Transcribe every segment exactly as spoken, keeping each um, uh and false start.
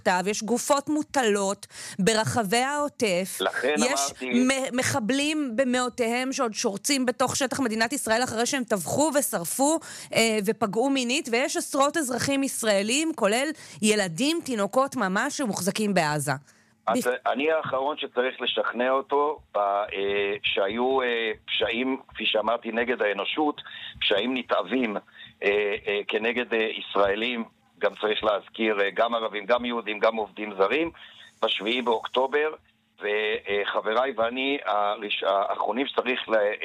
תחתיו, יש גופות מוטלות ברחבי העוטף, יש מ- מחבלים במאותיהם שעוד שורצים בתוך שטח מדינת ישראל אחרי שהם טבחו ושרפו אה, ופגעו מינית, ויש עשרות אזרחים ישראלים, כולל ילדים, תינוקות ממש שמוחזקים בעזה. אז אני האחרון שצריך לשכנע אותו שהיו פשעים, כפי שאמרתי, נגד האנושות, פשעים נתעבים כנגד ישראלים, גם צריך להזכיר גם ערבים, גם יהודים, גם עובדים זרים, בשביעי באוקטובר, וחבריי ואני האחרונים שצריך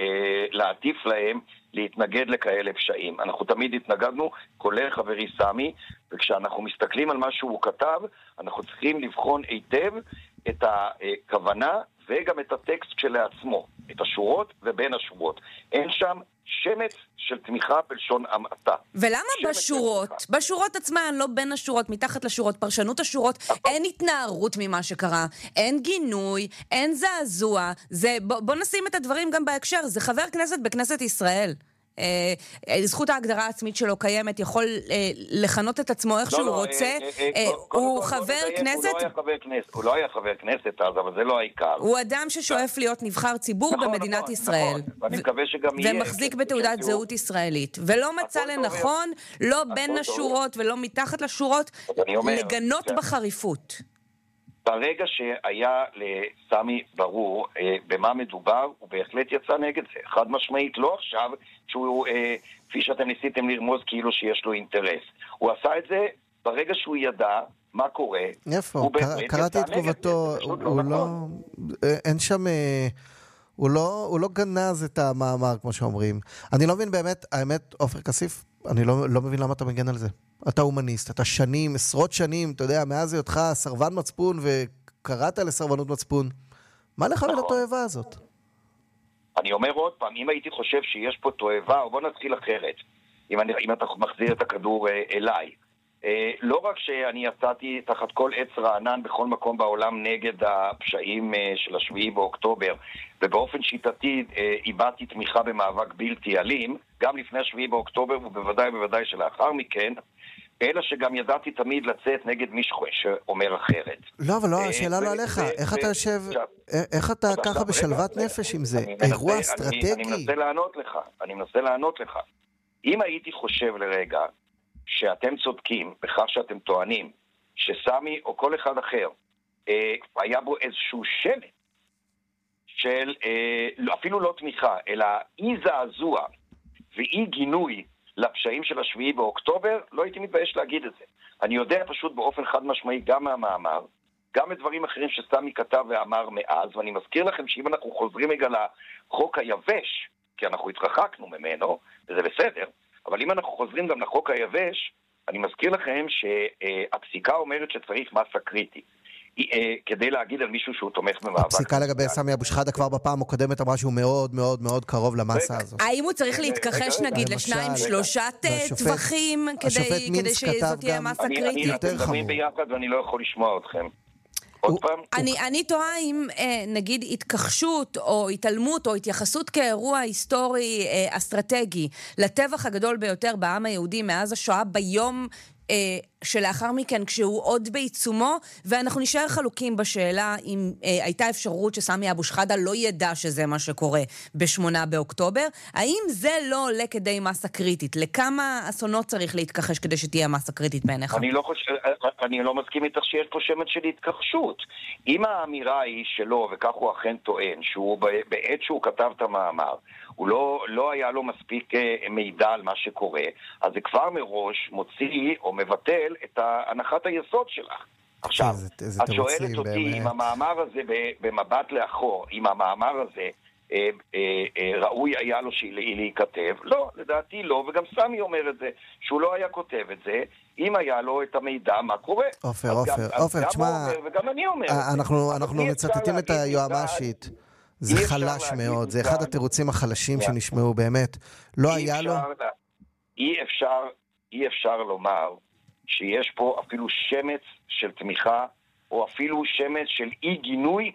להטיף להם להתנגד לכאלה פשעים. אנחנו תמיד התנגדנו, כולל חברי סמי, וכשאנחנו מסתכלים על מה שהוא כתב, אנחנו צריכים לבחון היטב את הכוונה וגם את הטקסט שלעצמו, את השורות ובין השורות. אין שם שמץ של תמיכה בלשון המעטה. ולמה בשורות? בשורות עצמן, לא בין השורות, מתחת לשורות, פרשנות השורות, אין התנערות ממה שקרה, אין גינוי, אין זעזוע. זה, בוא, בוא נשים את הדברים גם בהקשר, זה חבר כנסת בכנסת ישראל. זכות ההגדרה העצמית שלו קיימת, יכול לכנות את עצמו איך שהוא רוצה. הוא חבר כנסת, הוא לא היה חבר כנסת אז, אבל זה לא העיקר. הוא אדם ששואף להיות נבחר ציבור במדינת ישראל, ומחזיק בתעודת זהות ישראלית, ולא מצא לנכון, לא בין השורות ולא מתחת לשורות, לגנות בחריפות. ברגע שהיה לסמי ברור אה, במה מדובר, הוא בהחלט יצא נגד זה. חד משמעית, לא עכשיו, שהוא, אה, כפי שאתם ניסיתם לרמוז, כאילו שיש לו אינטרס. הוא עשה את זה ברגע שהוא ידע מה קורה. איפה? קראתי את תגובתו, הוא לא... אין שם... הוא לא, הוא לא גנז את המאמר, כמו שאומרים. אני לא מבין באמת, האמת, עופר כסיף, אני לא, לא מבין למה אתה מגן על זה. אתה הומניסט, אתה שנים, עשרות שנים, אתה יודע, מאז היותך סרבן מצפון וקראת לסרבנות מצפון. מה לך ולתועבה הזאת? אני אומר עוד פעם, אם הייתי חושב שיש פה תועבה, או בוא נתחיל אחרת, אם, אני, אם אתה מחזיר את הכדור אליי, לא רק שאני יצאתי תחת כל עץ רענן בכל מקום בעולם נגד הפשעים של השביעי באוקטובר, ובאופן שיטתי איבדתי תמיכה במאבק בלתי אלים, גם לפני השביעי באוקטובר ובוודאי ובוודאי שלאחר מכן, אלא שגם ידעתי תמיד לצאת נגד מי שאומר אחרת. לא, אבל לא, השאלה לא עליך. איך אתה יושב, איך אתה ככה בשלוות נפש עם זה? אירוע אסטרטגי? אני מנסה לענות לך, אני מנסה לענות לך. אם הייתי חושב לרגע שאתם צודקים בכך שאתם טוענים שסמי או כל אחד אחר אה, היה בו איזשהו שלט של אה, אפילו לא תמיכה, אלא אי זעזוע ואי גינוי לפשעים של השביעי באוקטובר, לא הייתי מתבייש להגיד את זה. אני יודע פשוט באופן חד משמעי גם מהמאמר, גם מדברים אחרים שסמי כתב ואמר מאז, ואני מזכיר לכם שאם אנחנו חוזרים רגע לחוק היבש, כי אנחנו התרחקנו ממנו, וזה בסדר, אבל אם אנחנו חוזרים גם לחוק היבש, אני מזכיר לכם שהפסיקה אומרת שצריך מסה קריטית, כדי להגיד על מישהו שהוא תומך במאבק. הפסיקה לגבי סמי אבו שחאדה כבר בפעם הקודמת אמרה שהוא מאוד מאוד מאוד קרוב למסה הזאת. האם הוא צריך להתכחש נגיד לשניים, שלושת טווחים, כדי שזאת תהיה מסה קריטית? אתם מדברים ביחד ואני לא יכול לשמוע אתכם. אני תוהה אם נגיד התכחשות או התעלמות או התייחסות כאירוע היסטורי אסטרטגי לטבח הגדול ביותר בעם היהודי מאז השואה ביום שלאחר מכן כשהוא עוד בעיצומו, ואנחנו נשאר חלוקים בשאלה אם אה, הייתה אפשרות שסמי אבו שחאדה לא ידע שזה מה שקורה בשמונה באוקטובר. האם זה לא עולה כדי מסה קריטית? לכמה אסונות צריך להתכחש כדי שתהיה מסה קריטית בעיניך? אני לא חושב, אני לא מסכים איתך שיש פה שמץ של התכחשות. אם האמירה היא שלו, וכך הוא אכן טוען, שהוא בעת שהוא כתב את המאמר, הוא לא, לא היה לו מספיק מידע על מה שקורה, אז זה כבר מראש מוציא או מבטל את הנחת היסוד שלך. עכשיו, את שואלת אותי אם המאמר הזה במבט לאחור, אם המאמר הזה אה, אה, אה, ראוי היה לו להיכתב, לא, לדעתי לא, וגם סמי אומר את זה, שהוא לא היה כותב את זה, אם היה לו את המידע מה קורה. אופר, אופר, אופר, תשמע, וגם אני אומר אנחנו, אנחנו מצטטים את היועמ"שית. זה חלש מאוד, זה אחד התירוצים החלשים שנשמעו באמת. לא היה לו... אי אפשר, אי אפשר לומר שיש פה אפילו שמץ של תמיכה, או אפילו שמץ של אי גינוי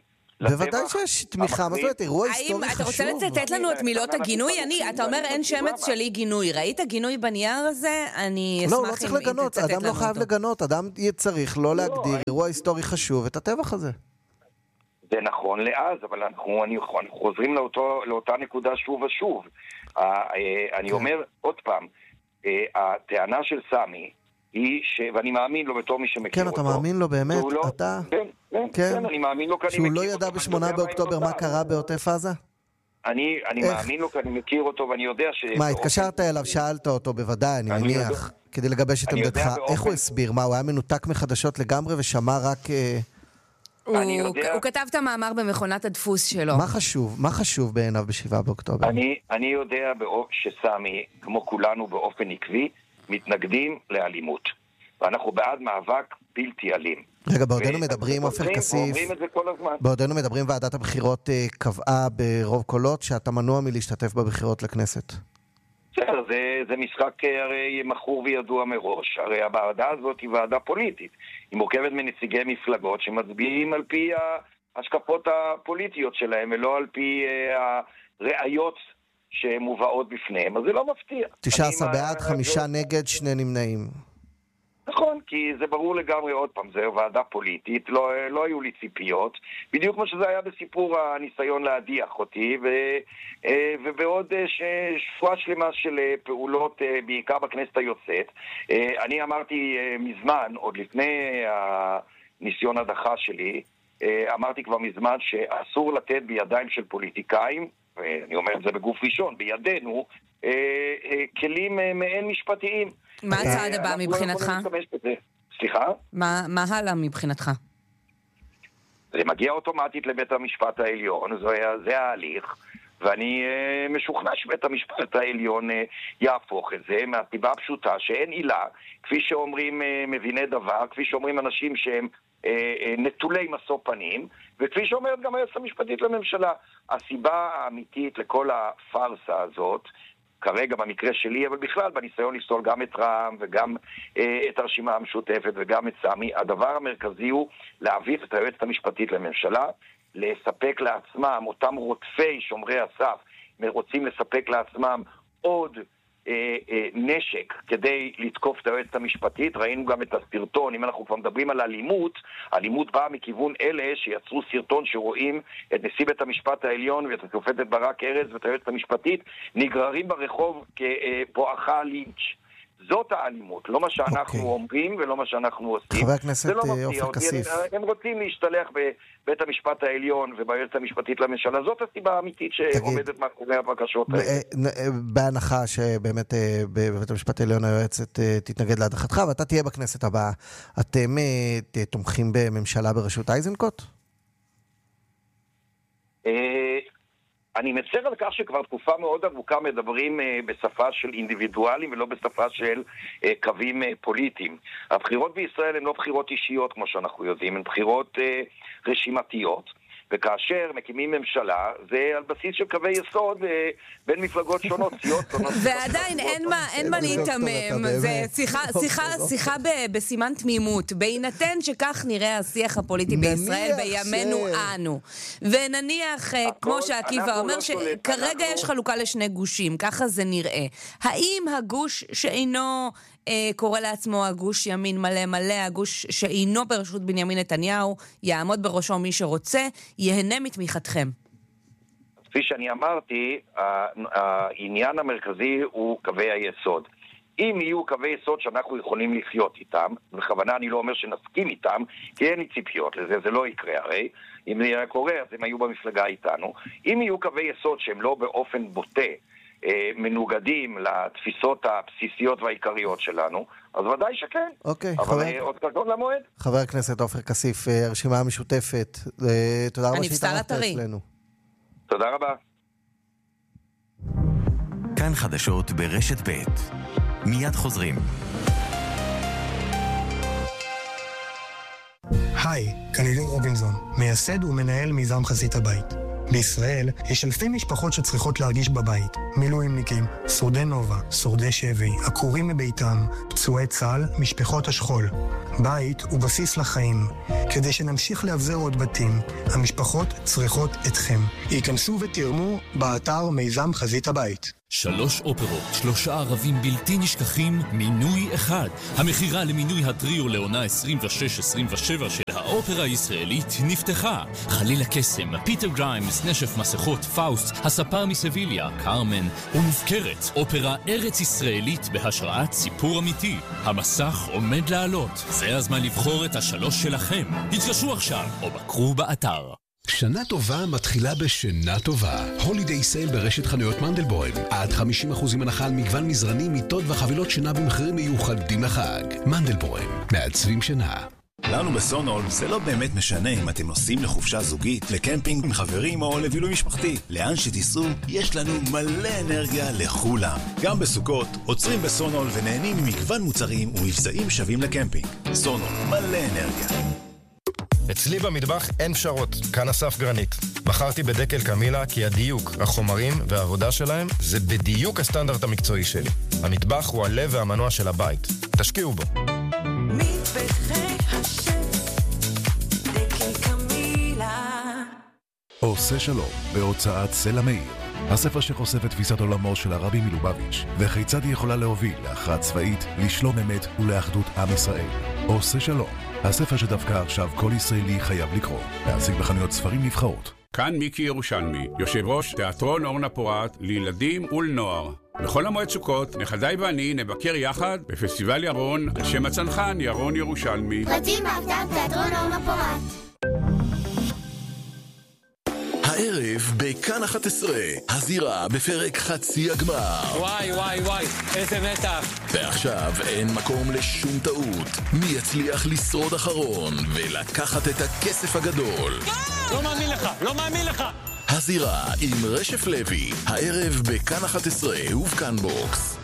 בוודאי שיש תמיכה, מה זאת אומרת, אירוע היסטורי חשוב. אתה רוצה לצטט לנו את מילות הגינוי? אתה אומר אין שמץ שלי גינוי. ראית גינוי בנייר הזה? אני אשמח אם תצטט לנו אותו. לא, לא צריך לגנות, אדם לא חייב לגנות, אדם צריך לא להגדיר אירוע היסטורי חשוב את הטבח הזה. זה נכון לאז, אבל אנחנו חוזרים לאותה נקודה שוב ושוב. אני אומר עוד פעם, הטענה של סמי היא ש... ואני מאמין לו בתור מי שמכיר אותו. כן, אתה מאמין לו באמת? אתה... כן, כן, אני מאמין לו כי אני מכיר אותו. שהוא לא ידע בשמונה באוקטובר מה קרה בעוטף עזה? אני מאמין לו כי אני מכיר אותו ואני יודע ש... מה, התקשרת אליו, שאלת אותו בוודאי, אני מניח, כדי לגבש את עמדתך. איך הוא הסביר? מה, הוא היה מנותק מחדשות לגמרי ושמע רק... הוא כתב את המאמר במכונת הדפוס שלו. מה חשוב? מה חשוב בעיניו בשבעה באוקטובר? אני יודע שסמי, כמו כולנו באופן עקבי, מתנגדים לאלימות. ואנחנו בעד מאבק בלתי אלים. רגע, בעודנו מדברים, עופר כסיף, בעודנו מדברים, ועדת הבחירות קבעה ברוב קולות שאתה מנוע מלהשתתף בבחירות לכנסת. בסדר, זה, זה משחק הרי מכור וידוע מראש. הרי הוועדה הזאת היא ועדה פוליטית. היא מורכבת מנציגי מפלגות שמצביעים על פי ההשקפות הפוליטיות שלהם, ולא על פי הראיות שמובאות בפניהם. אז זה לא מפתיע. תשעה עשר בעד, חמישה נגד, שני נמנעים. נכון, כי זה ברור לגמרי עוד פעם, זה ועדה פוליטית, לא, לא היו לי ציפיות, בדיוק כמו שזה היה בסיפור הניסיון להדיח אותי, ו, ובעוד שפועה שלמה של פעולות, בעיקר בכנסת היוצאת. אני אמרתי מזמן, עוד לפני הניסיון הדחה שלי, אמרתי כבר מזמן שאסור לתת בידיים של פוליטיקאים, ואני אומר את זה בגוף ראשון, בידינו, כלים מעין משפטיים. מה הצעד הבא מבחינתך? סליחה? מה הלאה מבחינתך? זה מגיע אוטומטית לבית המשפט העליון, זה ההליך, ואני משוכנע שבית המשפט העליון יהפוך את זה מהסיבה הפשוטה שאין עילה, כפי שאומרים מביני דבר, כפי שאומרים אנשים שהם נטולי משוא פנים, וכפי שאומרת גם היועצת המשפטית לממשלה. הסיבה האמיתית לכל הפרסה הזאת, כרגע במקרה שלי, אבל בכלל בניסיון לפסול גם את רע"מ וגם אה, את הרשימה המשותפת וגם את סמי, הדבר המרכזי הוא להעביר את היועצת המשפטית לממשלה, לספק לעצמם, אותם רודפי שומרי הסף, רוצים לספק לעצמם עוד אה, אה, נשק כדי לתקוף את היועצת המשפטית. ראינו גם את הסרטון, אם אנחנו כבר מדברים על אלימות, אלימות באה מכיוון אלה שיצרו סרטון שרואים את נשיא בית המשפט העליון ואת השופטת ברק ארז ואת היועצת המשפטית נגררים ברחוב כבואכה לינץ'. זאת האלימות, לא מה שאנחנו okay. אומרים ולא מה שאנחנו עושים. חבר הכנסת עופר כסיף. הם רוצים להשתלח בבית המשפט העליון וביועצת המשפטית לממשלה. זאת הסיבה האמיתית שעומדת מאחורי הבקשות האלה. בהנחה שבאמת בבית המשפט העליון היועצת תתנגד להדחתך, ואתה תהיה בכנסת הבאה. אתם תומכים בממשלה בראשות איזנקוט? אני מצר על כך שכבר תקופה מאוד ארוכה מדברים בשפה של אינדיבידואלים ולא בשפה של קווים פוליטיים. הבחירות בישראל הן לא בחירות אישיות כמו שאנחנו יודעים, הן בחירות רשימתיות. וכאשר מקימים ממשלה, זה על בסיס של קווי יסוד בין מפלגות שונות, סיעות שונות. ועדיין אין מה להתאמם, זה שיחה בסימן תמימות, בהינתן שכך נראה השיח הפוליטי בישראל בימינו אנו. ונניח, כמו שעקיבא אומר, שכרגע יש חלוקה לשני גושים, ככה זה נראה. האם הגוש שאינו קורא לעצמו הגוש ימין מלא מלא, הגוש שאינו בראשות בנימין נתניהו, יעמוד בראשו מי שרוצה, יהנה מתמיכתכם? כפי שאני אמרתי, העניין המרכזי הוא קווי היסוד. אם יהיו קווי יסוד שאנחנו יכולים לחיות איתם, בכוונה אני לא אומר שנסכים איתם, כי אין לי ציפיות לזה, זה לא יקרה הרי, אם זה היה קורה אז הם היו במפלגה איתנו. אם יהיו קווי יסוד שהם לא באופן בוטה, מנוגדים לתפיסות הבסיסיות והעיקריות שלנו, אז ודאי שכן. אוקיי. אבל עוד קרדון למועד. חבר הכנסת עופר כסיף, הרשימה המשותפת, תודה רבה שהתארחת אצלנו. תודה רבה. כאן חדשות ברשת ב' מיד חוזרים. היי, כאן אילן רובינזון, מייסד ומנהל מיזם חזית הבית. בישראל יש אלפי משפחות שצריכות להרגיש בבית. מילואימניקים, שורדי נובה, שורדי שבי, עקורים מביתם, פצועי צה"ל, משפחות השכול. בית הוא בסיס לחיים. כדי שנמשיך להבזר עוד בתים, המשפחות צריכות אתכם. ייכנסו ותרמו באתר מיזם חזית הבית. שלוש אופרות, שלושה ערבים בלתי נשכחים, מינוי אחד. המחירה למינוי הטריו לעונה עשרים ושש עשרים ושבע של האופרה הישראלית נפתחה. חליל הקסם, פיטר גריימס, נשף מסכות, פאוסט, הספר מסביליה, קרמן ומופקרת. אופרה ארץ ישראלית בהשראת סיפור אמיתי. המסך עומד לעלות. זה הזמן לבחור את השלוש שלכם. התקשרו עכשיו או בקרו באתר. שנה טובה מתחילה בשינה טובה. הולידיי סייל ברשת חנויות מנדלבוים. עד חמישים אחוז הנחה על מגוון מזרנים, מיטות וחבילות שינה במחירים מיוחדים לחג. מנדלבוים, מעצבים שינה. לנו בסונול זה לא באמת משנה אם אתם נוסעים לחופשה זוגית, לקמפינג עם חברים או לבילוי משפחתי. לאן שתיסעו, יש לנו מלא אנרגיה לכולם. גם בסוכות, עוצרים בסונול ונהנים ממגוון מוצרים ומבצעים שווים לקמפינג. סונול, מלא אנרגיה. אצלי במטבח אין פשרות, כאן אסף גרנית. בחרתי בדקל קמילה כי הדיוק, החומרים והעבודה שלהם זה בדיוק הסטנדרט המקצועי שלי. המטבח הוא הלב והמנוע של הבית. תשקיעו בו. מטבחי השף, דקל קמילה. עושה שלום בהוצאת סלע מאיר. הספר שחושף את תפיסת עולמו של הרבי מלובביץ' וכיצד היא יכולה להוביל להכרעה צבאית, לשלום אמת ולאחדות עם ישראל. עושה שלום. הספר שדווקא עכשיו כל ישראלי חייב לקרוא. להשיג בחנויות ספרים נבחרות. כאן מיקי ירושלמי, יושב ראש תיאטרון אורנה פורת לילדים ולנוער. בכל המועד סוכות, נכדיי ואני נבקר יחד בפסטיבל ירון על שם הצנחן ירון ירושלמי. פרטים באתר תיאטרון אורנה פורת. הערב בכאן אחת עשרה, הזירה בפרק חצי הגמר. וואי וואי וואי, איזה מתח. ועכשיו אין מקום לשום טעות. מי יצליח לשרוד אחרון ולקחת את הכסף הגדול? לא מאמין לך, לא מאמין לך. הזירה עם רשף לוי, הערב בכאן אחת עשרה ובכאן בוקס.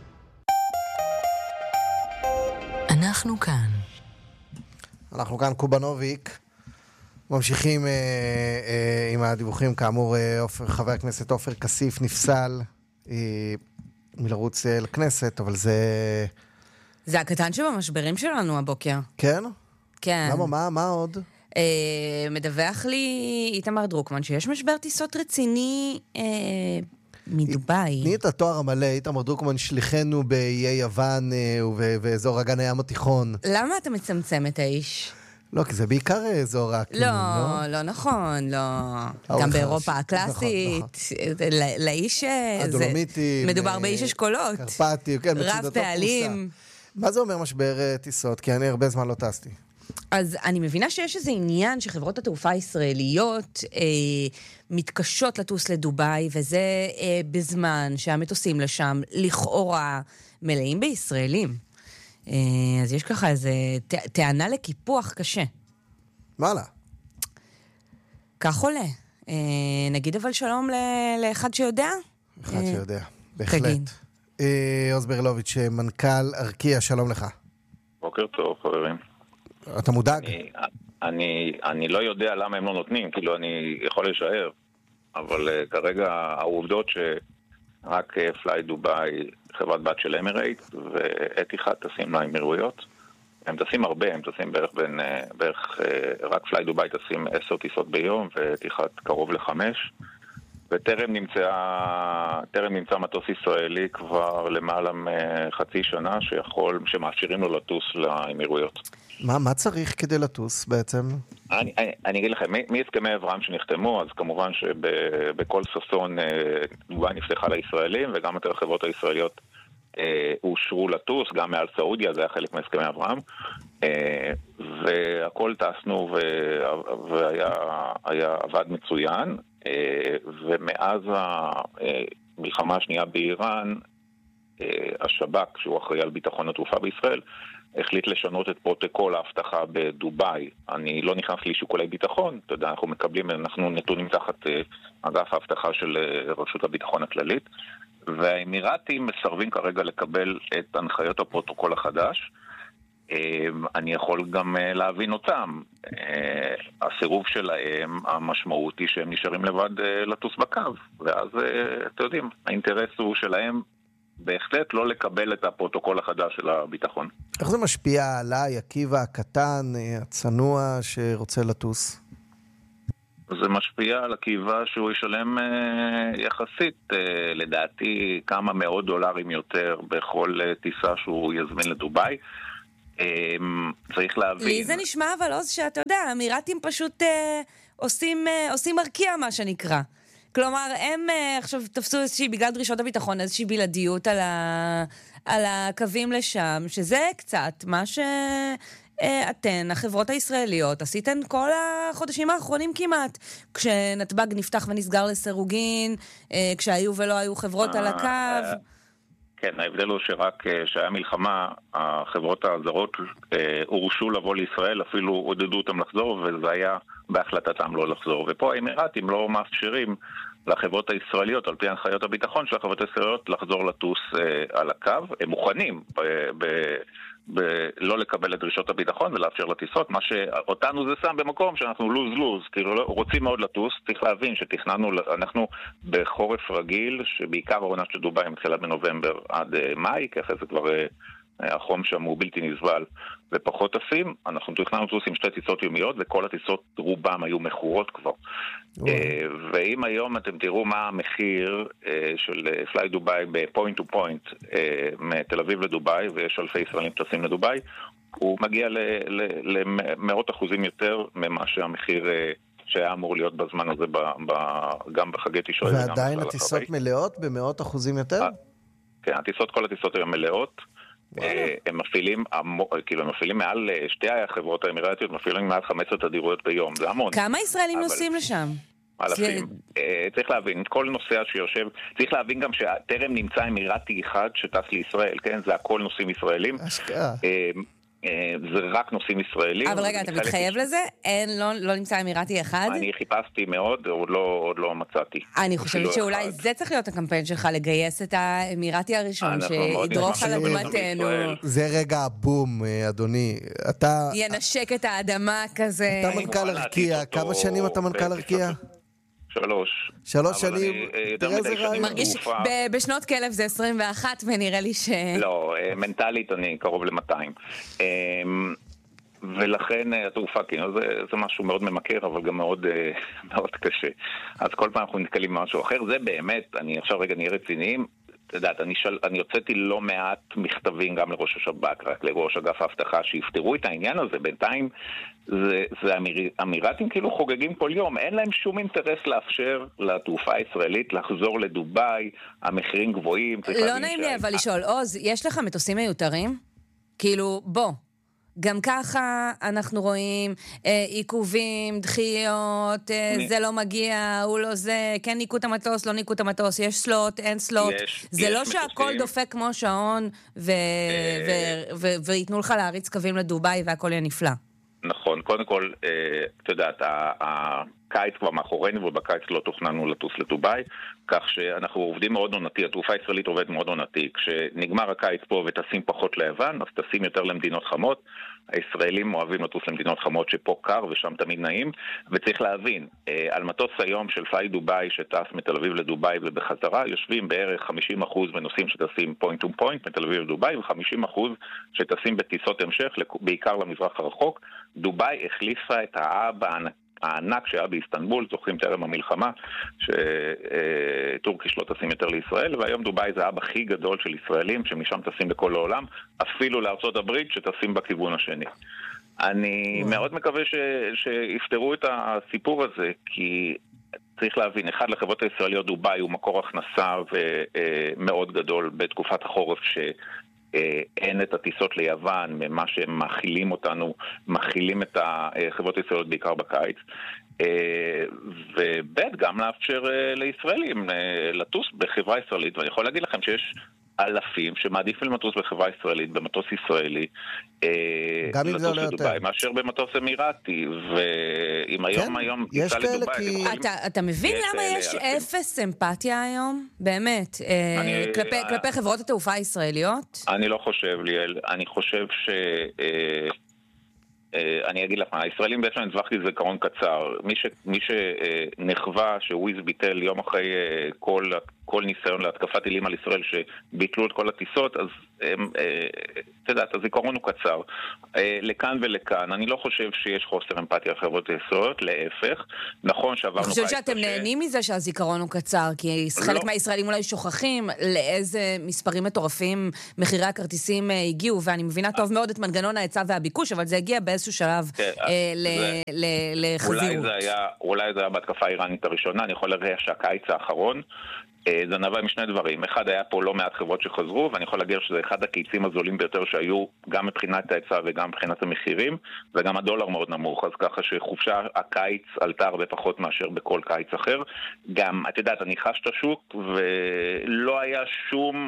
אנחנו כאן. אנחנו כאן קובנוביק. ממשיכים אה, אה, עם הדיווחים, כאמור, אה, אופר, חבר הכנסת עופר כסיף נפסל אה, מלרוץ אה, לכנסת, אבל זה... זה הקטן שבמשברים שלנו הבוקר. כן? כן. למה? מה, מה עוד? אה, מדווח לי איתמר דרוקמן שיש משבר טיסות רציני אה, מדובאי. תני את התואר המלא, איתמר דרוקמן שליחנו באיי יוון אה, ובאזור אגן הים התיכון. למה אתה מצמצם את האיש? לא, כי זה בעיקר אזור רק. לא, לא נכון, לא. גם באירופה הקלאסית, לאיש... הדולומיטים. מדובר באיש אשכולות. קרפטי, כן. רב פעלים. מה זה אומר משבר טיסות? כי אני הרבה זמן לא טסתי. אז אני מבינה שיש איזה עניין שחברות התעופה הישראליות אה, מתקשות לטוס לדובאי, וזה אה, בזמן שהמטוסים לשם לכאורה מלאים בישראלים. אה, אז יש ככה איזה ט, טענה לקיפוח קשה. מה לה? כך עולה. אה, נגיד אבל שלום ל- לאחד שיודע? אחד אה, שיודע, בהחלט. תגיד. אה, עוז ברלוביץ', מנכ"ל ארקיע, שלום לך. בוקר טוב, חברים. אתה מודאג? אני, אני, אני לא יודע למה הם לא נותנים, כאילו אני יכול לשער, אבל uh, כרגע העובדות שרק uh, פליי דובאי, חברת בת של אמרייט, ואתיחד טסים לאמירויות. הם טסים הרבה, הם טסים בערך בין, uh, בערך uh, רק פליי דובאי טסים עשר טיסות ביום, ואתיחד קרוב לחמש. וטרם נמצא, טרם נמצא מטוס ישראלי כבר למעלה מחצי שנה שיכול, שמאפשרים לו לטוס לאמירויות. מה, מה צריך כדי לטוס בעצם? אני, אני, אני אגיד לכם, מהסכמי אברהם שנחתמו, אז כמובן שבכל ששון דובאי נפתחה לישראלים, וגם את החברות הישראליות אה, אושרו לטוס, גם מעל סעודיה, זה היה חלק מהסכמי אברהם, אה, והכל טסנו והיה היה, עבד מצוין, אה, ומאז המלחמה השנייה באיראן, אה, השב"כ, שהוא אחראי על ביטחון התעופה בישראל, החליט לשנות את פרוטוקול ההבטחה בדובאי. אני לא נכנס לשיקולי ביטחון, אתה יודע, אנחנו מקבלים, אנחנו נתונים תחת אגף ההבטחה של רשות הביטחון הכללית, והאמירתים מסרבים כרגע לקבל את הנחיות הפרוטוקול החדש. אני יכול גם להבין אותם. הסירוב שלהם, המשמעות היא שהם נשארים לבד לטוס בקו, ואז אתם יודעים, האינטרס הוא שלהם בהחלט לא לקבל את הפרוטוקול החדש של הביטחון. איך זה משפיע עליי, עקיבא הקטן, הצנוע שרוצה לטוס? זה משפיע על עקיבא שהוא ישלם יחסית, לדעתי, כמה מאות דולרים יותר בכל טיסה שהוא יזמין לדוביי. צריך להבין... לי זה נשמע אבל עוז שאתה יודע, האמירתים פשוט אה, עושים, אה, עושים מרקיע מה שנקרא. כלומר, הם אה, עכשיו תפסו איזושהי, בגלל דרישות הביטחון, איזושהי בלעדיות על, ה, על הקווים לשם, שזה קצת מה שאתן, החברות הישראליות, עשיתן כל החודשים האחרונים כמעט, כשנתב"ג נפתח ונסגר לסירוגין, אה, כשהיו ולא היו חברות על הקו... כן, ההבדל הוא שרק שהיה מלחמה, החברות הזרות הורשו לבוא לישראל, אפילו עודדו אותם לחזור, וזה היה בהחלטתם לא לחזור. ופה האמירתים לא מאפשרים לחברות הישראליות, על פי הנחיות הביטחון של החברות הישראליות, לחזור לטוס על הקו. הם מוכנים ב... ב... ב- לא לקבל את דרישות הביטחון ולאפשר לטיסות, מה שאותנו זה שם במקום שאנחנו לוז-לוז, כאילו רוצים מאוד לטוס, צריך להבין שתכננו, אנחנו בחורף רגיל, שבעיקר העונה של דוביי מתחילה בנובמבר עד מאי, ככה זה כבר החום שם הוא בלתי נסבל ופחות טסים, אנחנו תכננו לטוס עם שתי טיסות יומיות, וכל הטיסות רובם היו מכורות כבר. ואם היום אתם תראו מה המחיר של פליי דוביי בפוינט טו פוינט מתל אביב לדוביי, ויש אלפי ישראלים טסים לדוביי, הוא מגיע למאות אחוזים יותר ממה שהמחיר שהיה אמור להיות בזמן הזה גם בחגי תשרי. ועדיין הטיסות מלאות במאות אחוזים יותר? כן, הטיסות, כל הטיסות היום מלאות. הם מפעילים, כאילו הם מפעילים מעל שתי החברות האמירתיות, מפעילים מעל חמש עשרה תדירויות ביום, זה המון. כמה ישראלים נוסעים לשם? אלפים. צריך להבין, כל נוסע שיושב, צריך להבין גם שטרם נמצא אמירתי אחד שטס לישראל, כן? זה הכל נוסעים ישראלים. השקעה. זה רק נוסעים ישראלים. אבל רגע, אתה מתחייב לזה? אין, לא, לא נמצא אמירתי אחד? אני חיפשתי מאוד, עוד לא, עוד לא מצאתי. אני חושבת שאולי זה צריך להיות הקמפיין שלך, לגייס את האמירתי הראשון, שידרוך על אדמתנו. זה רגע הבום, אדוני. אתה... ינשק את האדמה כזה. אתה מנכ"ל ארקיע, כמה שנים אתה מנכ"ל ארקיע? שלוש. שלוש שנים, תראה איזה רעיון. מרגיש, בשנות כלב זה עשרים ואחת, ונראה לי ש... לא, מנטלית אני קרוב ל-מאתיים. ולכן התעופה, זה, זה משהו מאוד ממכר, אבל גם מאוד, מאוד קשה. אז כל פעם אנחנו נתקלים במשהו אחר. זה באמת, אני עכשיו רגע נהיה רציניים, אתה יודעת, אני, של, אני הוצאתי לא מעט מכתבים גם לראש השב"כ, רק לראש אגף ההבטחה, שיפתרו את העניין הזה. בינתיים, זה, זה אמיר, אמירתים כאילו חוגגים כל יום. אין להם שום אינטרס לאפשר לתעופה הישראלית לחזור לדוביי, המחירים גבוהים. לא נעים לי אבל לשאול, עוז, יש לך מטוסים מיותרים? כאילו, בוא. גם ככה אנחנו רואים אה, עיכובים, דחיות, אה, אני... זה לא מגיע, הוא לא זה, כן ניקו את המטוס, לא ניקו את המטוס, יש סלוט, אין סלוט. יש, זה יש לא מטוסים. שהכל דופק כמו שעון, ו... אה... ו... ו... ו... ויתנו לך להריץ קווים לדוביי והכל יהיה נפלא. נכון, קודם כל, אה, אתה יודעת, הקיץ כבר מאחורינו, ובקיץ לא תוכננו לטוס לדוביי, כך שאנחנו עובדים מאוד עונתי, התעופה הישראלית עובדת מאוד עונתי. כשנגמר הקיץ פה וטסים פחות ליוון, אז טסים יותר למדינות חמות. הישראלים אוהבים לטוס למדינות חמות שפה קר ושם תמיד נעים, וצריך להבין, אה, על מטוס היום של פליי דוביי שטס מתל אביב לדוביי ובחזרה, יושבים בערך חמישים אחוז מנוסעים שטסים פוינט טו פוינט מתל אביב לדוביי, ו-חמישים אחוז שטסים בטיסות המשך, בעיקר למזרח הרחוק. דוביי החליפה את האב הענק שהיה באיסטנבול, זוכרים טרם המלחמה, שטורקיש לא טסים יותר לישראל, והיום דוביי זה האב הכי גדול של ישראלים, שמשם טסים בכל העולם, אפילו לארצות הברית שטסים בכיוון השני. אני מאוד מקווה ש... שיפתרו את הסיפור הזה, כי צריך להבין, אחד, לחברות הישראליות דוביי הוא מקור הכנסה ומאוד גדול בתקופת החורף ש... אין את הטיסות ליוון, ממה שהם מכילים אותנו, מכילים את החברות הישראליות בעיקר בקיץ. ובית גם לאפשר לישראלים לטוס בחברה ישראלית, ואני יכול להגיד לכם שיש אלפים שמעדיפים לטוס בחברה ישראלית, במטוס ישראלי, לטוס לדוביי, מאשר במטוס אמירתי, ואם היום היום טיסה לדוביי... אתה מבין למה יש אפס אמפתיה היום? באמת, כלפי חברות התעופה הישראליות? אני לא חושב, ליאל, אני חושב ש... אני אגיד לך, הישראלים בעצם נצווח לי זיכרון קצר. מי, ש, מי שנחווה שוויז ביטל יום אחרי כל, כל ניסיון להתקפת טילים על ישראל שביטלו את כל הטיסות, אז אתה יודעת, הזיכרון הוא קצר. לכאן ולכאן, אני לא חושב שיש חוסר אמפתיה לחברות הישראליות, להפך. נכון שעברנו... אני חושבת שאתם נהנים מזה שהזיכרון הוא קצר, כי חלק מהישראלים אולי שוכחים לאיזה מספרים מטורפים מחירי הכרטיסים הגיעו, ואני מבינה טוב מאוד את מנגנון ההיצע והביקוש, אבל זה הגיע באיזשהו שלב לחזירות. אולי זה היה בהתקפה האיראנית הראשונה, אני יכול להראה שהקיץ האחרון, זה נבע משני דברים. אחד, היה פה לא מעט חברות שחזרו, ואני יכול להגיד שזה אחד הקיצים הזולים ביותר שהיו גם מבחינת ההיצע וגם מבחינת המחירים, וגם הדולר מאוד נמוך, אז ככה שחופשה הקיץ עלתה הרבה פחות מאשר בכל קיץ אחר. גם, את יודעת, אני חש את השוק, ולא היה שום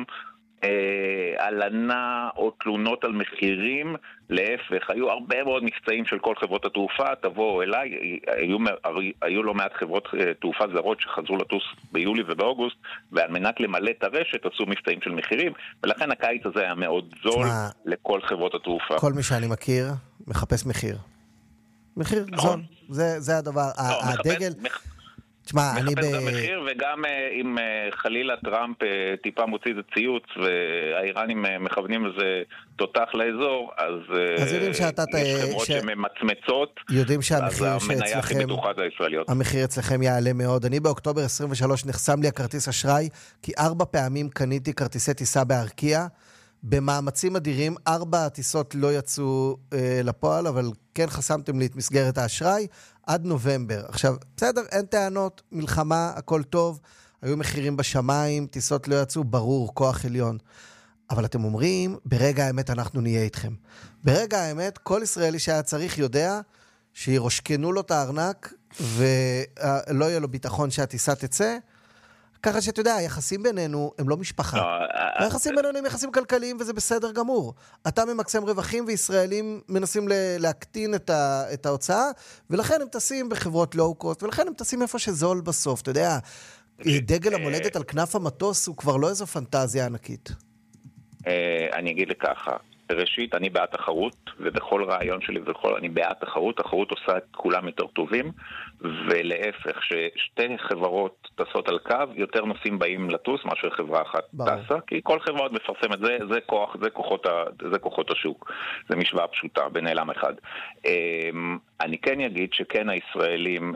הלנה או תלונות על מחירים, להפך, היו הרבה מאוד מבצעים של כל חברות התעופה, תבואו אליי, היו, היו לא מעט חברות תעופה זרות שחזרו לטוס ביולי ובאוגוסט, ועל מנת למלא את הרשת עשו מבצעים של מחירים, ולכן הקיץ הזה היה מאוד זול שמה, לכל חברות התעופה. כל מי שאני מכיר מחפש מחיר. מחיר זול, זה, זה הדבר, לא, הדגל... מחפש, תשמע, אני ב... מחפש גם מחיר, וגם אם חלילה טראמפ טיפה מוציא את ציוץ, והאיראנים מכוונים לזה תותח לאזור, אז, אז יודעים שאתה... יש חברות ש... שממצמצות, יודעים שהמחיר אז המניה הכי בטוחה זה הישראליות. המחיר אצלכם יעלה מאוד. אני באוקטובר עשרים ושלוש נחסם לי הכרטיס אשראי, כי ארבע פעמים קניתי כרטיסי טיסה בארקיע, במאמצים אדירים, ארבע הטיסות לא יצאו אה, לפועל, אבל כן חסמתם לי את מסגרת האשראי, עד נובמבר. עכשיו, בסדר, אין טענות, מלחמה, הכל טוב, היו מחירים בשמיים, טיסות לא יצאו, ברור, כוח עליון. אבל אתם אומרים, ברגע האמת אנחנו נהיה איתכם. ברגע האמת, כל ישראלי שהיה צריך יודע שירושכנו לו את הארנק, ולא יהיה לו ביטחון שהטיסה תצא, ככה שאתה יודע, היחסים בינינו הם לא משפחה. היחסים בינינו הם יחסים כלכליים, וזה בסדר גמור. אתה ממקסם רווחים, וישראלים מנסים להקטין את ההוצאה, ולכן הם טסים בחברות לואו-קוסט, ולכן הם טסים איפה שזול בסוף. אתה יודע, דגל המולדת על כנף המטוס הוא כבר לא איזו פנטזיה ענקית. אני אגיד לככה, ראשית, אני בעד תחרות, ובכל רעיון שלי ובכל, אני בעד תחרות, תחרות עושה את כולם יותר טובים, ולהפך, ששתי חברות טסות על קו, יותר נוסעים באים לטוס, מאשר חברה אחת טסה, כי כל חברה עוד מפרסמת, זה, זה כוח, זה כוחות, ה, זה כוחות השוק, זה משוואה פשוטה, בנעלם אחד. אני כן אגיד שכן הישראלים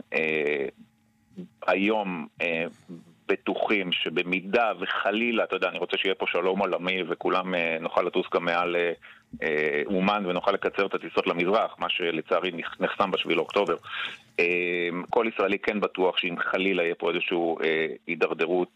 היום בטוחים שבמידה וחלילה, אתה יודע, אני רוצה שיהיה פה שלום עולמי וכולם נוכל לטוס גם מעל אומן ונוכל לקצר את הטיסות למזרח, מה שלצערי נחסם בשביל אוקטובר. כל ישראלי כן בטוח שאם חלילה יהיה פה איזשהו הידרדרות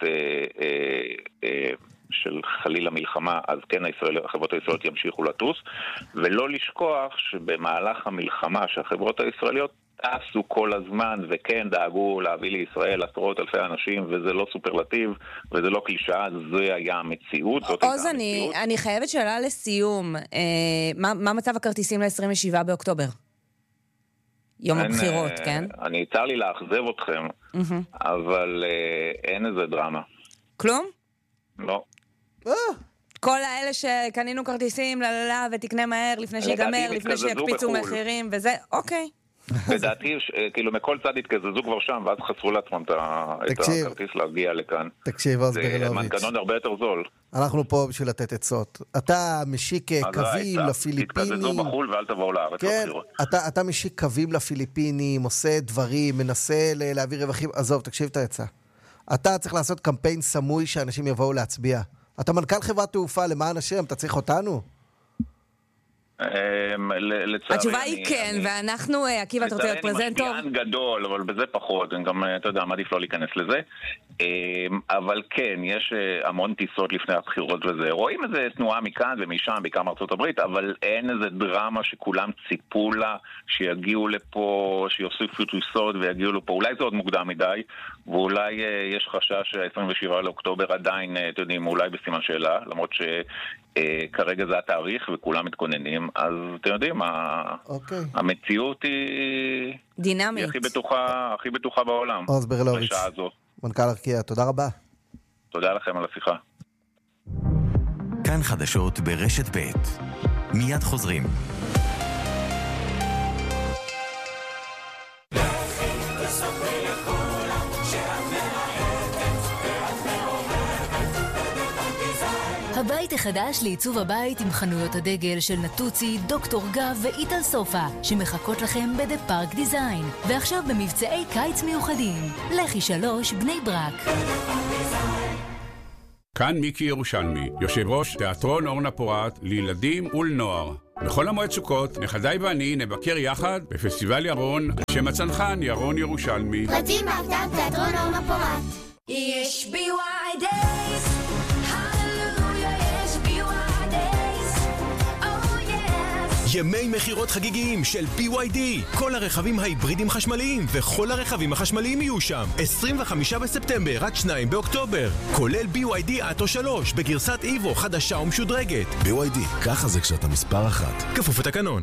של חלילה מלחמה, אז כן החברות הישראליות ימשיכו לטוס, ולא לשכוח שבמהלך המלחמה שהחברות הישראליות טסו כל הזמן, וכן דאגו להביא לישראל עשרות אלפי אנשים, וזה לא סופרלטיב, וזה לא קלישאה, זה היה המציאות. עוז, אני, אני חייבת שאלה לסיום. אה, מה, מה מצב הכרטיסים ל-עשרים ושבעה באוקטובר? יום אין, הבחירות, אה, כן? אני צר לי לאכזב אתכם, mm-hmm. אבל אה, אין איזה דרמה. כלום? לא. אה! כל האלה שקנינו כרטיסים, לללה, ותקנה מהר, לפני שיגמר, לפני שיקפיצו מחירים, וזה, אוקיי. לדעתי, כאילו מכל צד התקזזו כבר שם, ואז חסרו לעצמם את הכרטיס להגיע לכאן. תקשיב, אז ברלוביץ'. זה מנגנון הרבה יותר זול. אנחנו פה בשביל לתת עצות. אתה משיק קווים לפיליפינים. תתקזזו בחול ואל תבואו לארץ. כן, אתה משיק קווים לפיליפינים, עושה דברים, מנסה להביא רווחים. עזוב, תקשיב את העצה. אתה צריך לעשות קמפיין סמוי שאנשים יבואו להצביע. אתה מנכ"ל חברת תעופה, למען השם, אתה צריך אותנו? התשובה היא כן, ואנחנו, עקיבא, אתה רוצה להיות פרזנטור? אני משפיען גדול, אבל בזה פחות, אני גם, אתה יודע, מעדיף לא להיכנס לזה. אבל כן, יש המון טיסות לפני הבחירות וזה. רואים איזה תנועה מכאן ומשם, בעיקר מארצות הברית, אבל אין איזה דרמה שכולם ציפו לה, שיגיעו לפה, שיוסיפו טיסות ויגיעו לפה. אולי זה עוד מוקדם מדי, ואולי יש חשש ש-עשרים ושבעה לאוקטובר עדיין, אתם יודעים, אולי בסימן שאלה, למרות ש... כרגע זה התאריך וכולם מתכוננים, אז אתם יודעים, המציאות היא דינמית, הכי בטוחה, הכי בטוחה בעולם. עוז ברלוביץ', מנכ"ל ארקיע, תודה רבה. תודה לכם על השיחה. כאן חדשות ברשת ב', מיד חוזרים. הבית החדש לעיצוב הבית עם חנויות הדגל של נטוצי, דוקטור גב ואיטל סופה, שמחכות לכם בדה פארק דיזיין. ועכשיו במבצעי קיץ מיוחדים. לכי שלוש בני ברק. כאן מיקי ירושלמי, יושב ראש תיאטרון אורנה פורת לילדים ולנוער. בכל המועד סוכות, נכדיי ואני נבקר יחד בפסטיבל ירון, על שם הצנחן ירון ירושלמי. פרטים באתר תיאטרון אורנה פורת. יש בי וואי דייז, הללויה, יש בי וואי דייז, oh yes. ימי מחירות חגיגיים של בי וואי די. כל הרכבים ההיברידים חשמליים וכל הרכבים החשמליים יהיו שם. עשרים וחמישה בספטמבר עד שניים באוקטובר. כולל בי וואי די אטו שלוש בגרסת איבו חדשה ומשודרגת. בי וואי די, ככה זה כשאתה מספר אחת. כפוף לתקנון.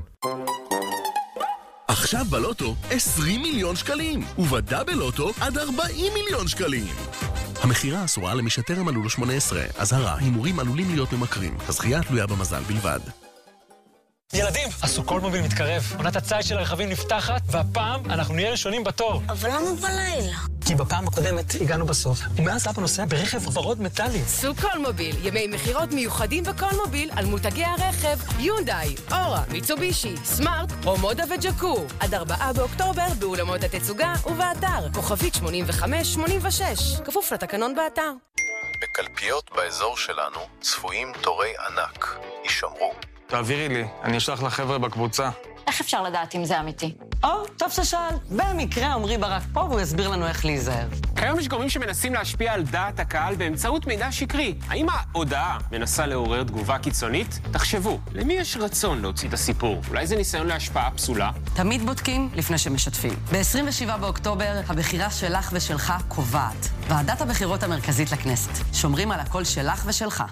עכשיו בלוטו עשרים מיליון שקלים, ובדאבל לוטו עד ארבעים מיליון שקלים. המחירה אסורה למי שטרם מלאו לו שמונה עשרה. אזהרה, הימורים עלולים להיות ממכרים. הזכייה תלויה במזל בלבד. ילדים, הסוכות מוביל מתקרב. עונת הציד של הרכבים נפתחת, והפעם אנחנו נהיה ראשונים בתור. אבל למה בלילה? כי בפעם הקודמת הגענו בסוף, ומאז אבא נוסע ברכב ורוד מטלי. סוכות מוביל, ימי מחירות מיוחדים בכל מוביל על מותגי הרכב, יונדאי, אורה, מיצובישי, סמארט, רומודה וג'קו. עד ארבעה באוקטובר באולמות התצוגה ובאתר, כוכבית שמונים וחמש שמונים ושש. כפוף לתקנון באתר. בקלפיות באזור שלנו צפויים תורי ענק. יישמרו. תעבירי לי, אני אשלח לחבר'ה בקבוצה. איך אפשר לדעת אם זה אמיתי? או, טוב ששאל. במקרה עמרי ברק פה והוא יסביר לנו איך להיזהר. כיום יש גורמים שמנסים להשפיע על דעת הקהל באמצעות מידע שקרי. האם ההודעה מנסה לעורר תגובה קיצונית? תחשבו, למי יש רצון להוציא את הסיפור? אולי זה ניסיון להשפעה פסולה? תמיד בודקים לפני שמשתפים. ב-עשרים ושבעה באוקטובר הבחירה שלך ושלך קובעת. ועדת הבחירות המרכזית לכנסת. שומרים על הקול שלך ושלך.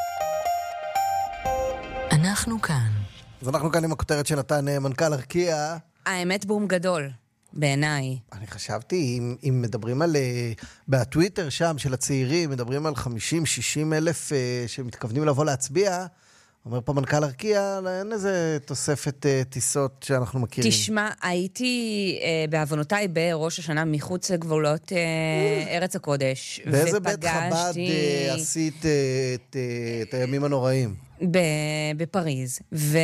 אנחנו כאן. אז אנחנו כאן עם הכותרת שנתן מנכ"ל ארקיע. האמת בום גדול, בעיניי. אני חשבתי, אם, אם מדברים על, בטוויטר שם של הצעירים, מדברים על חמישים שישים אלף שמתכוונים לבוא להצביע, אומר פה מנכ"ל ארקיע, אין איזה תוספת טיסות שאנחנו מכירים. תשמע, הייתי בעוונותיי בראש השנה מחוץ לגבולות ארץ הקודש. באיזה בית חב"ד עשית את, את הימים הנוראים? בפריז,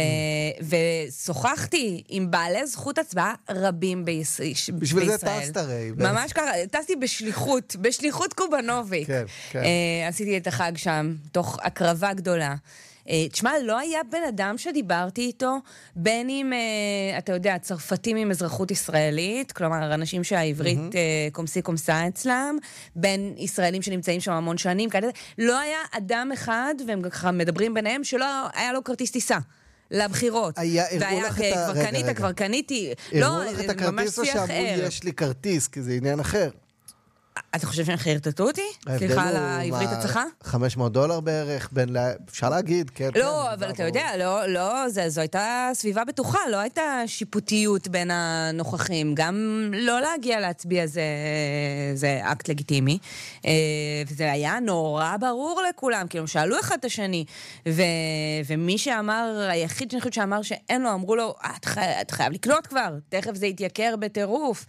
ושוחחתי עם בעלי זכות הצבעה רבים בישראל. בשביל זה טסת הרי. ממש ככה, טסתי בשליחות, בשליחות קובנוביק. כן, כן. עשיתי את החג שם, תוך הקרבה גדולה. תשמע, לא היה בן אדם שדיברתי איתו, בין אם, אתה יודע, צרפתים עם אזרחות ישראלית, כלומר, אנשים שהעברית קומסי קומסה אצלם, בין ישראלים שנמצאים שם המון שנים, לא היה אדם אחד, והם ככה מדברים ביניהם, שלא היה לו כרטיס טיסה. לבחירות. היה, הראו לך את ה... כבר קנית, כבר קניתי. הראו לך את הכרטיס או שאמרו יש לי כרטיס, כי זה עניין אחר. אתה חושב שהם חרטטו אותי? סליחה על העברית הצחה? חמש מאות דולר בערך, אפשר להגיד, כן. לא, אבל אתה יודע, לא, זו הייתה סביבה בטוחה, לא הייתה שיפוטיות בין הנוכחים. גם לא להגיע להצביע זה אקט לגיטימי. וזה היה נורא ברור לכולם, כאילו שאלו אחד את השני. ומי שאמר, היחיד שאני חושבת שאמר שאין לו, אמרו לו, את חייב לקנות כבר, תכף זה יתייקר בטירוף.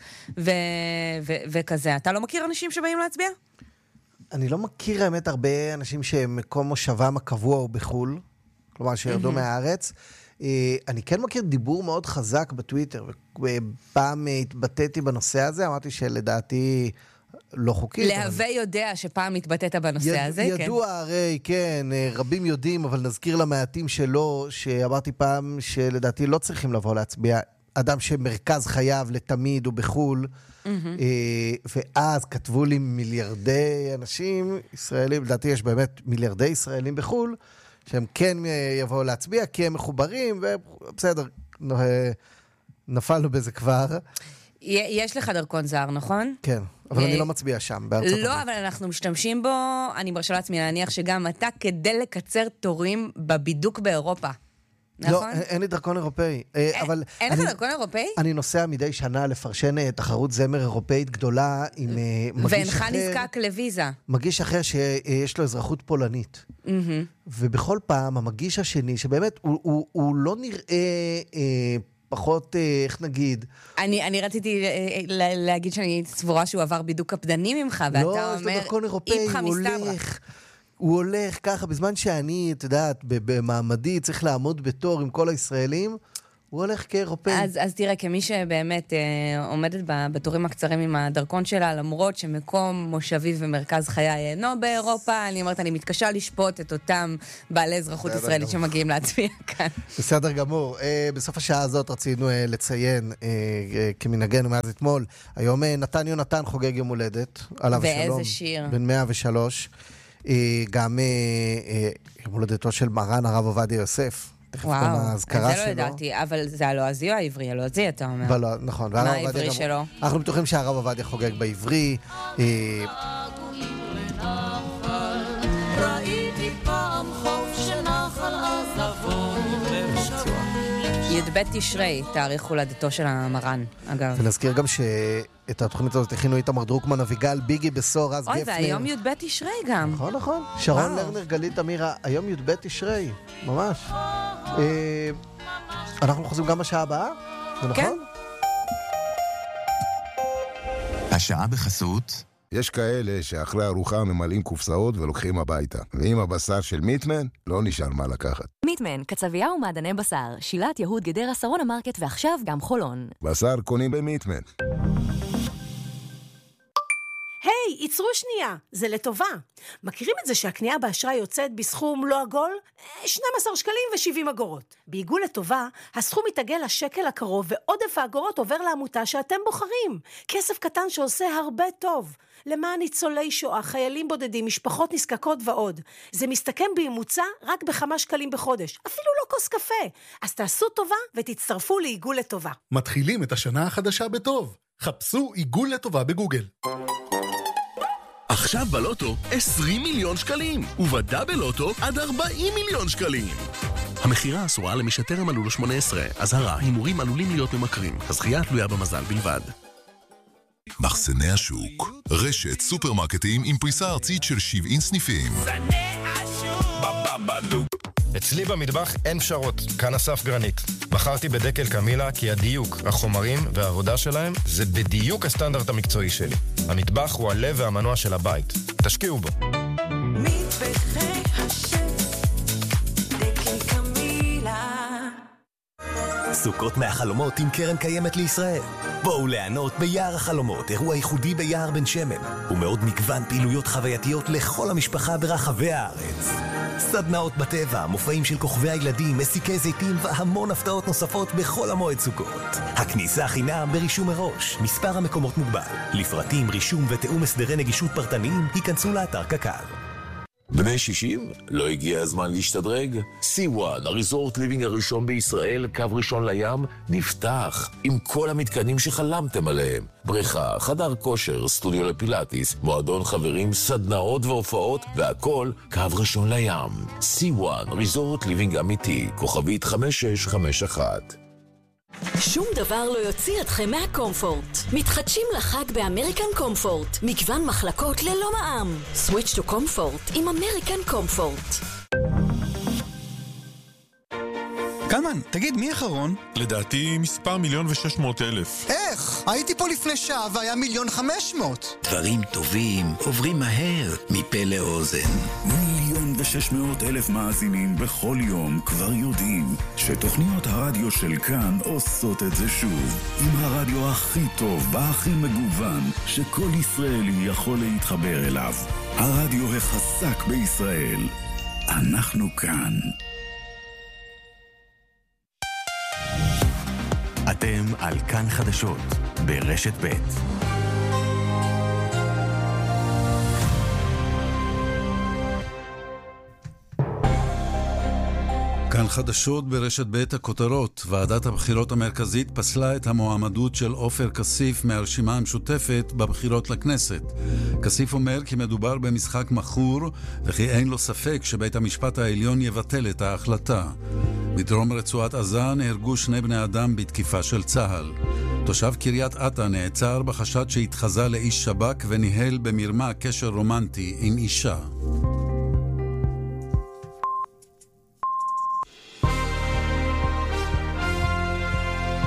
וכזה, אתה לא מכיר אנשים שבאים להצביע? אני לא מכיר האמת הרבה אנשים שמקום מושבם הקבוע הוא בחול, כלומר שירדו mm-hmm. מהארץ. אני כן מכיר דיבור מאוד חזק בטוויטר, ופעם התבטאתי בנושא הזה, אמרתי שלדעתי לא חוקי. להווה יודע שפעם התבטאת בנושא יד, הזה, ידוע כן. ידוע הרי, כן, רבים יודעים, אבל נזכיר למעטים שלא, שאמרתי פעם שלדעתי לא צריכים לבוא להצביע. אדם שמרכז חייו לתמיד הוא בחול, ואז כתבו לי מיליארדי אנשים ישראלים, לדעתי יש באמת מיליארדי ישראלים בחול, שהם כן יבואו להצביע, כי הם מחוברים, ובסדר, נפלנו בזה כבר. יש לך דרכון זר, נכון? כן, אבל אני לא מצביע שם, בארצות הברית. לא, אבל אנחנו משתמשים בו, אני מרשה לעצמי להניח שגם אתה, כדי לקצר תורים בבידוק באירופה. לא, אין לי דרכון אירופאי. אין לך דרכון אירופאי? אני נוסע מדי שנה לפרשן תחרות זמר אירופאית גדולה עם מגיש אחר. ואינך נזקק לוויזה. מגיש אחר שיש לו אזרחות פולנית. ובכל פעם המגיש השני, שבאמת הוא לא נראה פחות, איך נגיד... אני רציתי להגיד שאני סבורה שהוא עבר בידוק קפדני ממך, ואתה אומר... לא, יש לו דרכון אירופאי, הוא הולך... הוא הולך ככה, בזמן שאני, את יודעת, במעמדי צריך לעמוד בתור עם כל הישראלים, הוא הולך כאירופאי. אז, אז תראה, כמי שבאמת אה, עומדת בתורים הקצרים עם הדרכון שלה, למרות שמקום מושבי ומרכז חיי אינו באירופה, אני אומרת, אני מתקשה לשפוט את אותם בעלי אזרחות ישראלית גמור. שמגיעים להצביע כאן. בסדר גמור. אה, בסוף השעה הזאת רצינו אה, לציין, אה, אה, כמנהגנו מאז אתמול, היום אה, נתן יונתן חוגג יום הולדת, עליו השלום. ואיזה שיר. בן מאה ושלוש. אה, גם אה, אה, יום הולדתו של מרן הרב עובדיה יוסף. וואו, זה לא ידעתי, אבל זה הלועזי או העברי? הלועזי, אתה אומר. לא, נכון. מה העברי שלו? אנחנו בטוחים שהרב עובדיה חוגג בעברי. ראיתי פעם חוף שנחל עזבו. י"ב תשרי, תאריך הולדתו של המרן, אגב. ונזכיר גם שאת התוכנית הזאת הכינו איתמר דרוקמן, אביגל, ביגי בסור, אז גפנר. אוי, והיום י"ב תשרי גם. נכון, נכון. שרון לרנר, גלית אמירה, היום י"ב תשרי, ממש. אנחנו חוזרים גם בשעה הבאה, זה נכון? השעה בחסות. יש כאלה שאחרי ארוחה ממלאים קופסאות ולוקחים הביתה. ועם הבשר של מיטמן, לא נשאר מה לקחת. מיטמן, קצבייה ומעדני בשר, שילת יהוד גדרה שרון המרקט ועכשיו גם חולון. בשר קונים במיטמן. היי, hey, ייצרו שנייה, זה לטובה. מכירים את זה שהקנייה באשראי יוצאת בסכום לא עגול? שנים עשר שקלים ו-שבעים אגורות. בעיגול לטובה, הסכום מתעגל לשקל הקרוב ועודף האגורות עובר לעמותה שאתם בוחרים. כסף קטן שעושה הרבה טוב. למען ניצולי שואה, חיילים בודדים, משפחות נזקקות ועוד. זה מסתכם בממוצע רק בכמה שקלים בחודש. אפילו לא כוס קפה. אז תעשו טובה ותצטרפו לעיגול לטובה. מתחילים את השנה החדשה בטוב. חפשו עיגול לטובה בגוגל. עכשיו בלוטו עשרים מיליון שקלים, ובדאבל לוטו עד ארבעים מיליון שקלים. המחירה אסורה למי שטרם מלאו לו שמונה עשרה. אזהרה, הימורים עלולים להיות ממכרים. הזכייה תלויה במזל בלבד. מחסני השוק, רשת סופרמרקטים עם פריסה ארצית של שבעים סניפים. אצלי במטבח אין פשרות, כאן אסף גרנית. בחרתי בדקל קמילה כי הדיוק, החומרים והעבודה שלהם זה בדיוק הסטנדרט המקצועי שלי. המטבח הוא הלב והמנוע של הבית. תשקיעו בו. מטבחי השץ, דקל קמילה. סוכות מהחלומות עם קרן קיימת לישראל. בואו ליהנות ביער החלומות, אירוע ייחודי ביער בן שמן, ומאוד מגוון פעילויות חווייתיות לכל המשפחה ברחבי הארץ. סדנאות בטבע, מופעים של כוכבי הילדים, מסיקי זיתים והמון הפתעות נוספות בכל המועד סוכות. הכניסה חינם ברישום מראש, מספר המקומות מוגבל. לפרטים, רישום ותאום הסדרי נגישות פרטניים, היכנסו לאתר קק"ל. בני שישים? לא הגיע הזמן להשתדרג? סי וואן, הריזורט ליבינג הראשון בישראל, קו ראשון לים, נפתח עם כל המתקנים שחלמתם עליהם. בריכה, חדר כושר, סטודיו לפילאטיס, מועדון חברים, סדנאות והופעות, והכל קו ראשון לים. סי וואן, ריזורט ליבינג אמיתי, כוכבית חמש שש חמש אחת. שום דבר לא יוציא אתכם מהקומפורט. מתחדשים לחג באמריקן קומפורט. מגוון מחלקות ללא מע"מ. סוויץ' טו קומפורט עם אמריקן קומפורט. קלמן, תגיד, מי אחרון? לדעתי מספר מיליון ושש מאות אלף. איך? הייתי פה לפני שעה והיה מיליון חמש מאות. דברים טובים עוברים מהר מפה לאוזן. מיליון ושש מאות אלף מאזינים בכל יום כבר יודעים שתוכניות הרדיו של כאן עושות את זה שוב. עם הרדיו הכי טוב והכי מגוון שכל ישראלי יכול להתחבר אליו. הרדיו החזק בישראל. אנחנו כאן. אתם על כאן חדשות, ברשת ב'. כאן חדשות ברשת ב' הכותרות. ועדת הבחירות המרכזית פסלה את המועמדות של עופר כסיף מהרשימה המשותפת בבחירות לכנסת. כסיף אומר כי מדובר במשחק מכור וכי אין לו ספק שבית המשפט העליון יבטל את ההחלטה. בדרום רצועת עזה נהרגו שני בני אדם בתקיפה של צה"ל. תושב קריית אתא נעצר בחשד שהתחזה לאיש שב"כ וניהל במרמה קשר רומנטי עם אישה.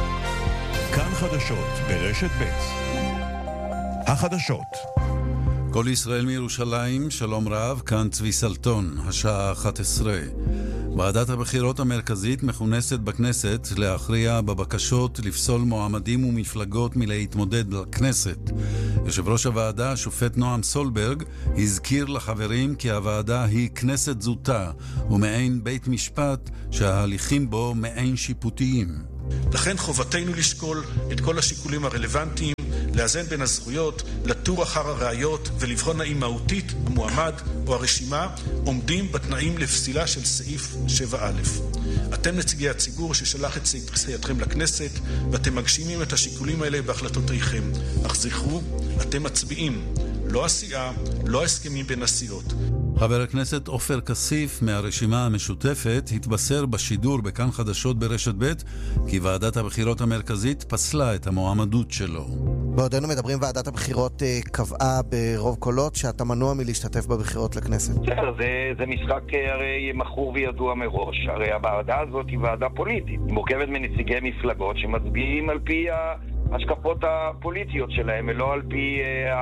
כאן חדשות ברשת ב'. החדשות. כל ישראל מירושלים, שלום רב, כאן צבי סלטון, השעה אחת עשרה. ועדת הבחירות המרכזית מכונסת בכנסת להכריע בבקשות לפסול מועמדים ומפלגות מלהתמודד לכנסת. יושב ראש הוועדה, השופט נועם סולברג, הזכיר לחברים כי הוועדה היא כנסת זוטה ומעין בית משפט שההליכים בו מעין שיפוטיים. לכן חובתנו לשקול את כל השיקולים הרלוונטיים, לאזן בין הזכויות, לתור אחר הראיות ולבחון האם מהותית המועמד או הרשימה עומדים בתנאים לפסילה של סעיף שבע א'. אתם נציגי הציבור ששלח את סיעתכם לכנסת ואתם מגשימים את השיקולים האלה בהחלטותיכם. אך זכרו, אתם מצביעים, לא הסיעה, לא ההסכמים בין הסיעות. חבר הכנסת עופר כסיף מהרשימה המשותפת התבשר בשידור בכאן חדשות ברשת ב' כי ועדת הבחירות המרכזית פסלה את המועמדות שלו. בעודנו מדברים, ועדת הבחירות קבעה ברוב קולות שאתה מנוע מלהשתתף בבחירות לכנסת. בסדר, זה, זה משחק הרי מכור וידוע מראש. הרי הוועדה הזאת היא ועדה פוליטית. היא מורכבת מנציגי מפלגות שמצביעים על פי ההשקפות הפוליטיות שלהם, ולא על פי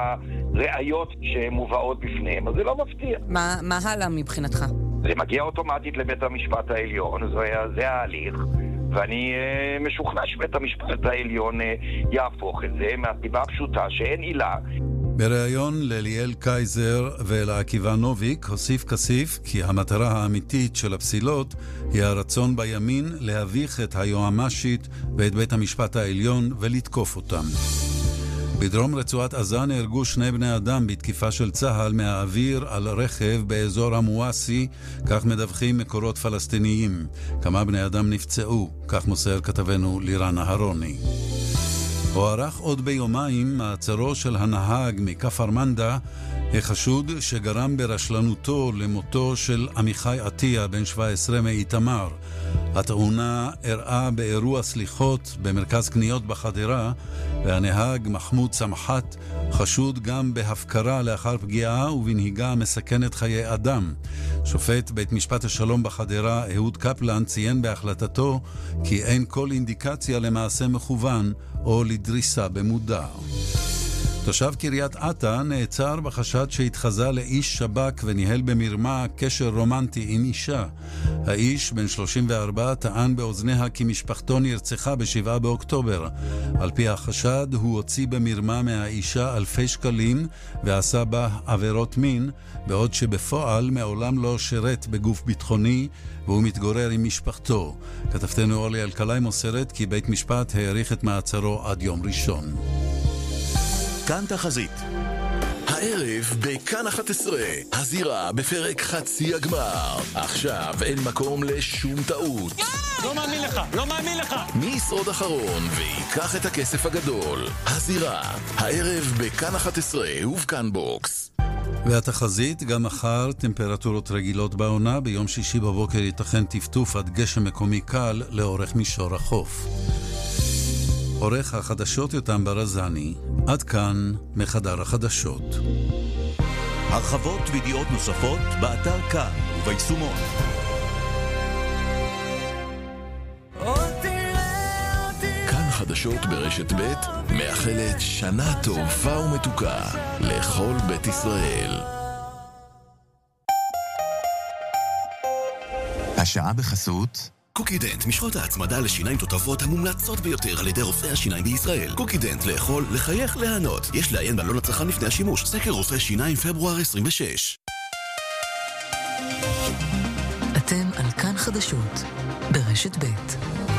הראיות שמובאות בפניהם. אז זה לא מפתיע. מה, מה הלאה מבחינתך? זה מגיע אוטומטית לבית המשפט העליון, זה, זה ההליך. ואני uh, משוכנע שבית המשפט העליון uh, יהפוך את זה מהסיבה הפשוטה שאין עילה. בריאיון לליאל קייזר ולעקיבא נוביק הוסיף כסיף כי המטרה האמיתית של הפסילות היא הרצון בימין להביך את היועמ"שית ואת בית המשפט העליון ולתקוף אותם. בדרום רצועת עזה נהרגו שני בני אדם בתקיפה של צה"ל מהאוויר על רכב באזור המואסי, כך מדווחים מקורות פלסטיניים. כמה בני אדם נפצעו, כך מוסר כתבנו לירן אהרוני. הוארך עוד ביומיים מעצרו של הנהג מכפר מנדה, החשוד שגרם ברשלנותו למותו של עמיחי עטיה בן שבע עשרה מאיתמר. התאונה אירעה באירוע סליחות במרכז קניות בחדרה, והנהג מחמוד סמחת חשוד גם בהפקרה לאחר פגיעה ובנהיגה מסכנת חיי אדם. שופט בית משפט השלום בחדרה אהוד קפלן ציין בהחלטתו כי אין כל אינדיקציה למעשה מכוון או לדריסה במודע. תושב קריית אתא נעצר בחשד שהתחזה לאיש שב"כ וניהל במרמה קשר רומנטי עם אישה. האיש בן שלושים וארבע טען באוזניה כי משפחתו נרצחה בשבעה באוקטובר. על פי החשד הוא הוציא במרמה מהאישה אלפי שקלים ועשה בה עבירות מין, בעוד שבפועל מעולם לא שירת בגוף ביטחוני והוא מתגורר עם משפחתו. כתבתנו אורלי אלקלעי מוסרת כי בית משפט העריך את מעצרו עד יום ראשון. כאן תחזית. הערב בכאן אחת עשרה, הזירה בפרק חצי הגמר. עכשיו אין מקום לשום טעות. לא מאמין לך, לא מאמין לך. מי ישרוד אחרון ויקח את הכסף הגדול? הזירה, הערב בכאן אחת עשרה ובכאן בוקס. והתחזית, גם מחר טמפרטורות רגילות בעונה, ביום שישי בבוקר ייתכן טפטוף עד גשם מקומי קל לאורך מישור החוף. עורך החדשות יותם ברזני. עד כאן מחדר החדשות. הרחבות וידיעות נוספות באתר כאן וביישומון. כאן חדשות ברשת ב' מאחלת שנה טובה ומתוקה לכל בית ישראל. השעה בחסות קוקידנט, משחות ההצמדה לשיניים תותבות המומלצות ביותר על ידי רופאי השיניים בישראל. קוקידנט, לאכול, לחייך, להנות. יש לעיין בעלון הצרכן לפני השימוש. סקר רופאי שיניים פברואר עשרים ושש. אתם על כאן חדשות ברשת ב'.